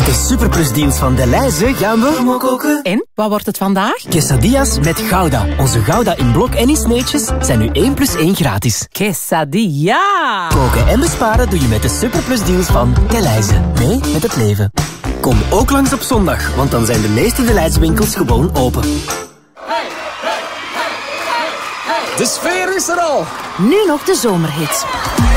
de Superplus deals van Delhaize gaan we koken. En, wat wordt het vandaag? Quesadillas met Gouda. Onze Gouda in blok en in sneetjes zijn nu 1 + 1 gratis. Quesadilla! Koken en besparen doe je met de Superplus deals van Delhaize. Mee met het leven. Kom ook langs op zondag, want dan zijn de meeste Delhaize winkels gewoon open. De sfeer is er al. Nu nog de zomerhits.